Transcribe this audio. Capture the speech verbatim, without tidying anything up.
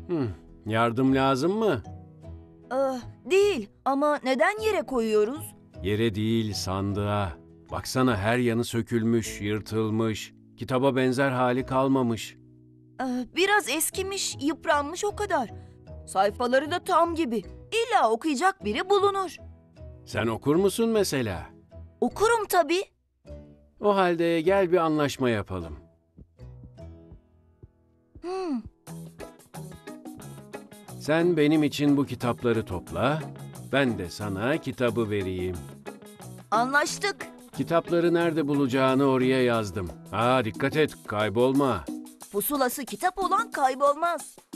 Hmm, yardım lazım mı? Ee, değil ama neden yere koyuyoruz? Yere değil, sandığa. Baksana, her yanı sökülmüş, yırtılmış. Kitaba benzer hali kalmamış. Ee, biraz eskimiş, yıpranmış o kadar. Sayfaları da tam gibi. İlla okuyacak biri bulunur. Sen okur musun mesela? Okurum tabii. O halde gel bir anlaşma yapalım. Hmm, Sen benim için bu kitapları topla, ben de sana kitabı vereyim. anlaştık. Kitapları nerede bulacağını oraya yazdım. Ha, dikkat et, kaybolma. Pusulası kitap olan kaybolmaz.